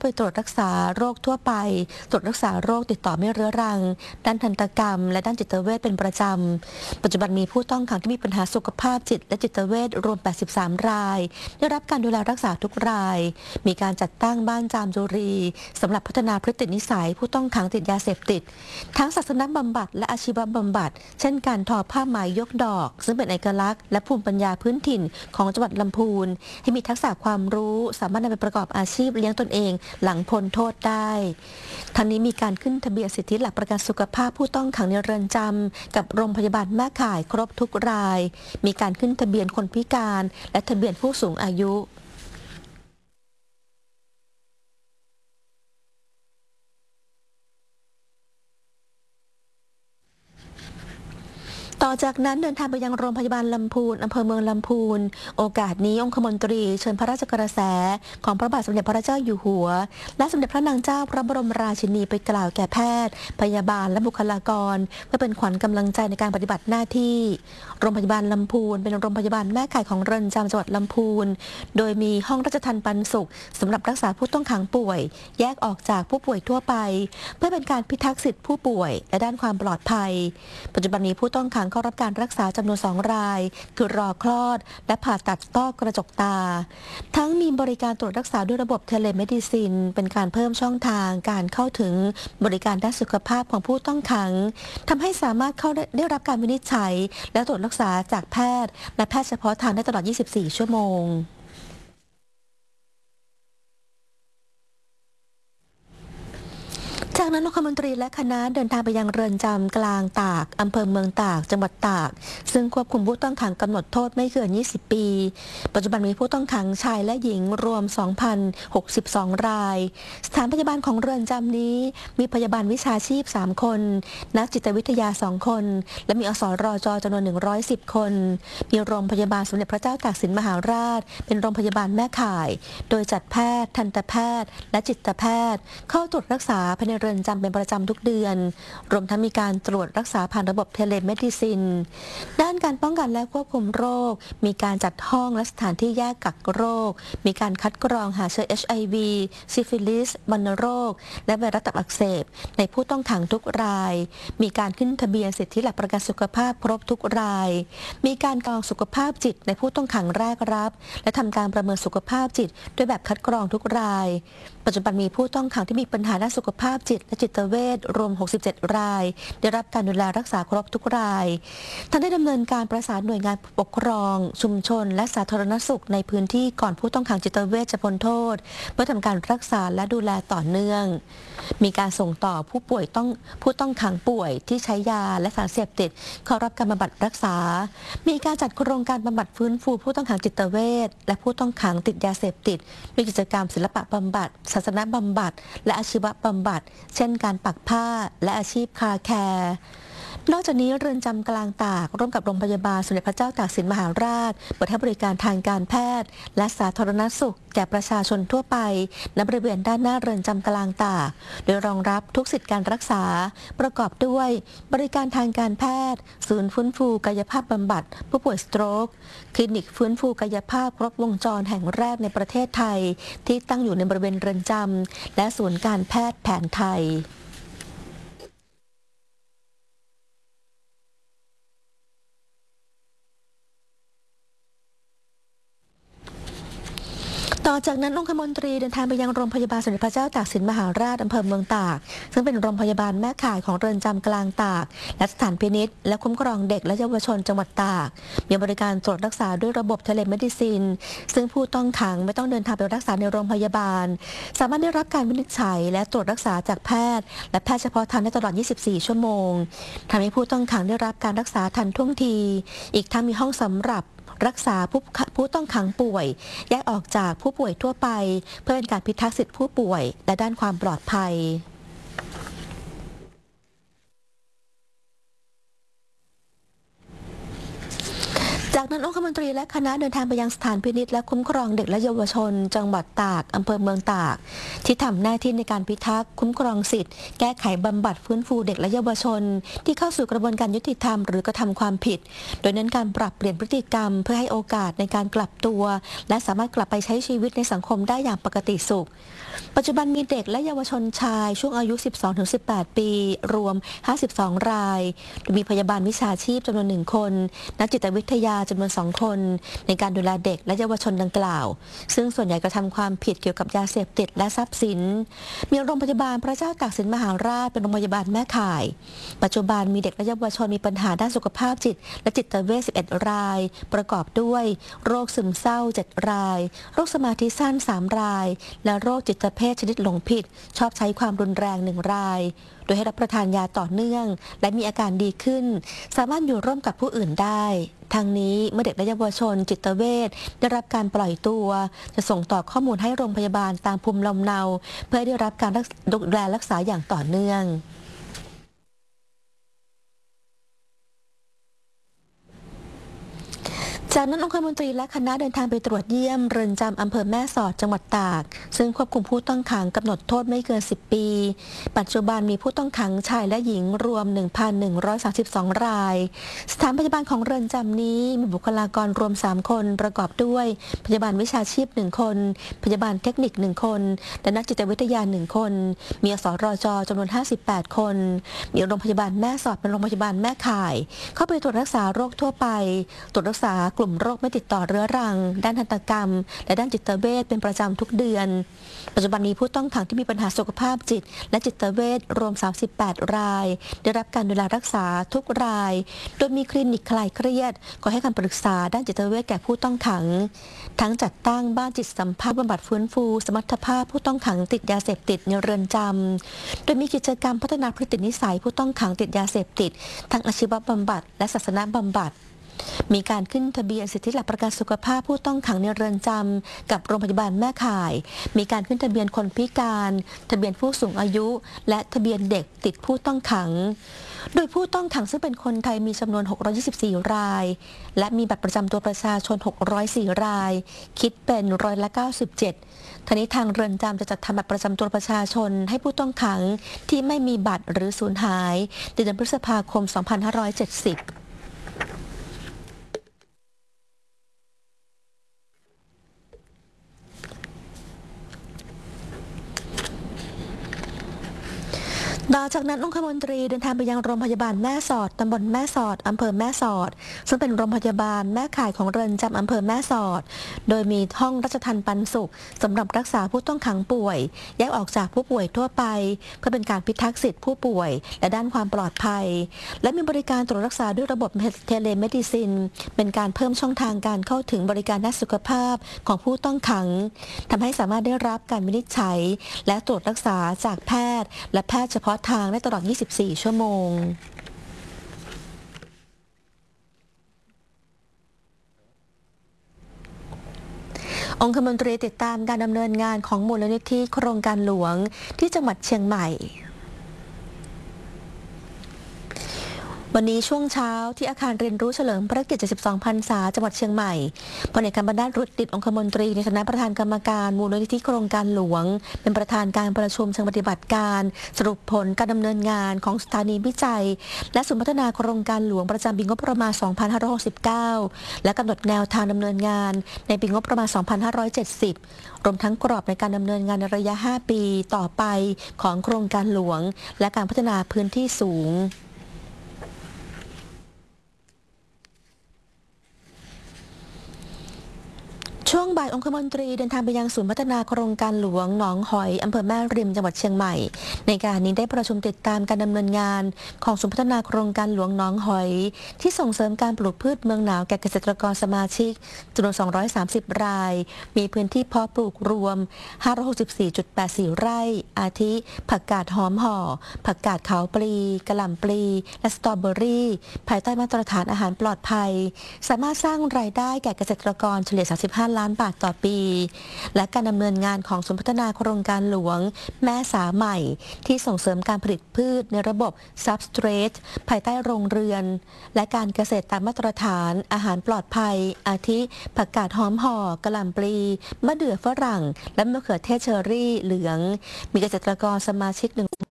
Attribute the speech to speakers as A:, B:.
A: ไปตรวจรักษาโรคทั่วไปตรวจรักษาโรคติดต่อไม่เรื้อรังด้านทันตกรรมและด้านจิตเวชเป็นประจำปัจจุบันมีผู้ต้องขังที่มีปัญหาสุขภาพจิตและจิตเวชรวม83รายได้รับการดูแลรักษาทุกรายมีการจัดตั้งบ้านจามจุรีสำหรับพัฒนาพฤตินิสัยผู้ต้องขังติดยาเสพติดทั้งศาสนบำบัดและอาชีวบำบัดเช่นการทอผ้าไหมยกดอกซึ่งเป็นเอกลักษณ์และภูมิปัญญาพื้นถิ่นของจังหวัดลำพูนให้มีทักษะความรู้สามารถนำไปประกอบอาชีพเลี้ยงตนเองหลังพ้นโทษได้ทั้งนี้มีการขึ้นทะเบียนสิทธิหลักประกันสุขภาพผู้ต้องขังในเรือนจำกับโรงพยาบาลแม่ข่ายครบทุกรายมีการขึ้นทะเบียนคนพิการและทะเบียนผู้สูงอายุต่อจากนั้นเดินทางไปยังโรงพยาบาลลำพูนอำเภอเมืองลำพูนโอกาสนี้องคมนตรีเชิญพระราชกระแสของพระบาทสมเด็จพระเจ้าอยู่หัวและสมเด็จพระนางเจ้าพระบรมราชินีไปกล่าวแก่แพทย์พยาบาลและบุคลากรเพื่อเป็นขวัญกำลังใจในการปฏิบัติหน้าที่โรงพยาบาลลำพูนเป็นโรงพยาบาลแม่ข่ายของเรือนจำจังหวัดลำพูนโดยมีห้องราชทัณฑ์ปันสุขสำหรับรักษาผู้ต้องขังป่วยแยกออกจากผู้ป่วยทั่วไปเพื่อเป็นการพิทักษ์สิทธิผู้ป่วยและด้านความปลอดภัยปัจจุบันนี้ผู้ต้องขังเข้ารับการรักษาจำนวน2รายคือรอคลอดและผ่าตัดต้อกระจกตาทั้งมีบริการตรวจรักษาด้วยระบบเทเลเมดิซินเป็นการเพิ่มช่องทางการเข้าถึงบริการด้านสุขภาพของผู้ต้องขังทำให้สามารถเข้าได้รับการวินิจฉัยและตรวจรักษาจากแพทย์และแพทย์เฉพาะทางได้ตลอด24ชั่วโมงจากนั้นองคมนตรีและคณะเดินทางไปยังเรือนจำกลางตากอำเภอเมืองตากจังหวัดตากซึ่งควบคุมผู้ต้องขังกำหนดโทษไม่เกิน20ปีปัจจุบันมีผู้ต้องขังชายและหญิงรวม 2,062 รายสถานพยาบาลของเรือนจำนี้มีพยาบาลวิชาชีพ3คนนักจิตวิทยา2คนและมีอสรจจำนวน110คนมีโรงพยาบาลสมเด็จพระเจ้าตากสินมหาราชเป็นโรงพยาบาลแม่ข่ายโดยจัดแพทย์ทันตแพทย์และจิตแพทย์เข้าตรวจรักษาภายในเรือนจำเป็นประจำทุกเดือนรวมทั้งมีการตรวจรักษาผ่านระบบเทเลเมดิซินด้านการป้องกันและควบคุมโรคมีการจัดห้องและสถานที่แยกกักโรคมีการคัดกรองหาเชื้อ HIV ซิฟิลิสวัณโรคและไวรัสตับอักเสบในผู้ต้องขังทุกรายมีการขึ้นทะเบียนสิทธิหลักประกันสุขภาพครบทุกรายมีการกรองสุขภาพจิตในผู้ต้องขังแรกรับและทำการประเมินสุขภาพจิตด้วยแบบคัดกรองทุกรายปัจจุบันมีผู้ต้องขังที่มีปัญหาด้านสุขภาพจิตและจิตเวชรวม67รายได้รับการดูแลรักษาครบทุกรายทั้งได้ดำเนินการประสานหน่วยงานปกครองชุมชนและสาธารณสุขในพื้นที่ก่อนผู้ต้องขังจิตเวชจะพ้นโทษเพื่อทำการรักษาและดูแลต่อเนื่องมีการส่งต่อผู้ต้องขังป่วยที่ใช้ยาและสารเสพติดเข้ารับการบำบัดรักษามีการจัดโครงการบำบัดฟื้นฟูผู้ต้องขังจิตเวชและผู้ต้องขังติดยาเสพติดด้วยกิจกรรมศิลปะบำบัดศาสนบำบัดและอาชีวบำบัดเช่นการปักผ้าและอาชีพคาแคร์นอกจากนี้เรือนจำกลางตากร่วมกับโรงพยาบาลสมเด็จพระเจ้าตากสินมหาราชเปิดให้บริการทางการแพทย์และสาธารณสุขแก่ประชาชนทั่วไปณบริเวณด้านหน้าเรือนจำกลางตากโดยรองรับทุกสิทธิการรักษาประกอบด้วยบริการทางการแพทย์ศูนย์ฟื้นฟูกายภาพบำบัดผู้ป่วยสโตรกคลินิกฟื้นฟูกายภาพครบวงจรแห่งแรกในประเทศไทยที่ตั้งอยู่ในบริเวณเรือนจำและศูนย์การแพทย์แผนไทยต่อจากนั้นองคมนตรีเดินทางไปยังโรงพยาบาลสมเด็จพระเจ้าตากสินมหาราชอำเภอเมืองตากซึ่งเป็นโรงพยาบาลแม่ข่ายของเรือนจำกลางตากและสถานพินิจและคุ้มครองเด็กและเยาวชนจังหวัดตากมีบริการตรวจรักษาด้วยระบบเทเลเมดิซินซึ่งผู้ต้องขังไม่ต้องเดินทางไปรักษาในโรงพยาบาลสามารถได้รับการวินิจฉัยและตรวจรักษาจากแพทย์และแพทย์เฉพาะทางได้ตลอด24ชั่วโมงทำให้ผู้ต้องขังได้รับการรักษาทันท่วงทีอีกทั้งมีห้องสำหรับรักษาผู้ต้องขังป่วยแยกออกจากผู้ป่วยทั่วไปเพื่อเป็นการพิทักษ์สิทธิผู้ป่วยและด้านความปลอดภัยจากจากนั้นองคมนตรีและคณะเดินทางไปยังสถานพินิจและคุ้มครองเด็กและเยาวชนจังหวัดตากอำเภอเมืองตากที่ทำหน้าที่ในการพิทักษ์คุ้มครองสิทธิแก้ไขบำบัดฟื้นฟูเด็กและเยาวชนที่เข้าสู่กระบวนการยุติธรรมหรือกระทำความผิดโดยเน้นการปรับเปลี่ยนพฤติกรรมเพื่อให้โอกาสในการกลับตัวและสามารถกลับไปใช้ชีวิตในสังคมได้อย่างปกติสุขปัจจุบันมีเด็กและเยาวชนชายช่วงอายุ 12-18 ปีรวม 52 รายโดยมีพยาบาลวิชาชีพจำนวน 1 คนนักจิตวิทยาจำนวน 2 คนในการดูแลเด็กและเยาวชนดังกล่าวซึ่งส่วนใหญ่กระทำความผิดเกี่ยวกับยาเสพติดและทรัพย์สินมีโรงพยาบาลพระเจ้าตากสินมหาราชเป็นโรงพยาบาลแม่ข่ายปัจจุบันมีเด็กและเยาวชนมีปัญหาด้านสุขภาพจิตและจิตเวช 11 รายประกอบด้วยโรคซึมเศร้า 7 รายโรคสมาธิสั้น 3 รายและโรคจิตเภทชนิดหลงผิดชอบใช้ความรุนแรง 1 รายโดยให้รับประทานยาต่อเนื่องและมีอาการดีขึ้นสามารถอยู่ร่วมกับผู้อื่นได้ทางนี้เมื่อเด็กและเยาวชนจิตเวชได้รับการปล่อยตัวจะส่งต่อข้อมูลให้โรงพยาบาลตามภูมิลำเนาเพื่อได้รับการดูแลรักษาอย่างต่อเนื่องจากนั้นองคมนตรีและคณะเดินทางไปตรวจเยี่ยมเรือนจำอำเภอแม่สอดจังหวัดตากซึ่งควบคุมผู้ต้องขังกำหนดโทษไม่เกิน 10 ปีปัจจุบันมีผู้ต้องขังชายและหญิงรวม 1,132 รายสถานพยาบาลของเรือนจำนี้มีบุคลากรรวม 3 คนประกอบด้วยพยาบาลวิชาชีพ 1 คนพยาบาลเทคนิค 1 คนและนักจิตวิทยา 1 คนมีอสรจจำนวน 58 คนมีโรงพยาบาลแม่สอดเป็นโรงพยาบาลแม่ข่ายเข้าไปตรวจรักษาโรคทั่วไปตรวจรักษากลุ่มโรคไม่ติดต่อเรื้อรังด้านทันตกรรมและด้านจิตเวชเป็นประจำทุกเดือนปัจจุบันมีผู้ต้องขังที่มีปัญหาสุขภาพจิตและจิตเวชรวม 38 รายได้รับการดูแลรักษาทุกรายโดยมีคลินิกคลายเครียดคอยให้คำปรึกษาด้านจิตเวชแก่ผู้ต้องขังทั้งจัดตั้งบ้านจิตสัมภาษณ์บำบัดฟื้นฟูสมรรถภาพผู้ต้องขังติดยาเสพติดในเรือนจำโดยมีกิจกรรมพัฒนาพฤตินิสัยผู้ต้องขังติดยาเสพติดทั้งอาชีวบำบัดและศาสนบำบัดมีการขึ้นทะเบียนสิทธิหลักประกันสุขภาพผู้ต้องขังในเรือนจำกับโรงพยาบาลแม่ข่ายมีการขึ้นทะเบียนคนพิการทะเบียนผู้สูงอายุและทะเบียนเด็กติดผู้ต้องขังโดยผู้ต้องขังซึ่งเป็นคนไทยมีจำนวน624 รายและมีบัตรประจำตัวประชาชน604 รายคิดเป็น97%ทางนี้ทางเรือนจำจะจัดทำบัตรประจำตัวประชาชนให้ผู้ต้องขังที่ไม่มีบัตรหรือสูญหายในเดือนพฤษภาคม 2570ต่อจากนั้นองคมนตรีเดินทางไปยังโรงพยาบาลแม่สอดตำบลแม่สอดอำเภอแม่สอดซึ่งเป็นโรงพยาบาลแม่ข่ายของเรือนจำอำเภอแม่สอดโดยมีห้องราชทัณฑ์ปันสุขสำหรับรักษาผู้ต้องขังป่วยแยกออกจากผู้ป่วยทั่วไปเพื่อเป็นการพิทักษ์สิทธิผู้ป่วยและด้านความปลอดภัยและมีบริการตรวจรักษาด้วยระบบเทเลเมดิซินเป็นการเพิ่มช่องทางการเข้าถึงบริการด้านสุขภาพของผู้ต้องขังทำให้สามารถได้รับการวินิจฉัยและตรวจรักษาจากแพทย์และแพทย์เฉพาะทางได้ตลอด 24 ชั่วโมงองคมนตรีติดตามการดำเนินงานของมูลนิธิโครงการหลวงที่จังหวัดเชียงใหม่วันนี้ช่วงเช้าที่อาคารเรียนรู้เฉลิมพระเกียรติ 72 พรรษาจังหวัดเชียงใหม่พลเอกกำมลรุตติองคมนตรีในฐานะประธานกรรมการมูลนิธิโครงการหลวงเป็นประธานการประชุมเชิงปฏิบัติการสรุปผลการดำเนินงานของสถานีวิจัยและศูนย์พัฒนาโครงการหลวงประจำปีงบประมาณ 2569 และกำหนดแนวทางดำเนินงานในปีงบประมาณ 2570 รวมทั้งกรอบในการดำเนินงานในระยะ 5 ปีต่อไปของโครงการหลวงและการพัฒนาพื้นที่สูงช่วงบ่ายองคมนตรีเดินทางไปยังศูนย์พัฒนาโครงการหลวงหนองหอยอำเภอแม่ริมจังหวัดเชียงใหม่ในการนี้ได้ประชุมติดตามการดำเนินงานของศูนย์พัฒนาโครงการหลวงหนองหอยที่ส่งเสริมการปลูกพืชเมืองหนาวแก่เกษตรกรสมาชิกจำนวน230 รายมีพื้นที่เพาะปลูกรวม 564.84 ไร่อาทิผักกาดหอมห่อผักกาดขาวปลีกะหล่ำปลีและสตรอเบอรี่ภายใต้มาตรฐานอาหารปลอดภัยสามารถสร้างรายได้แก่เกษตรกรเฉลี่ย 35 ล้านบาทต่อปี และการดำเนินงานของศูนย์พัฒนาโครงการหลวงแม่สาใหม่ที่ส่งเสริมการผลิตพืชในระบบ Substrate ภายใต้โรงเรือนและการเกษตรตามมาตรฐานอาหารปลอดภัยอาทิผักกาดหอมห่อกะหล่ำปลีมะเดื่อฝรั่งและมะเขือเทศเชอรี่เหลืองมีเกษตรกรสมาชิก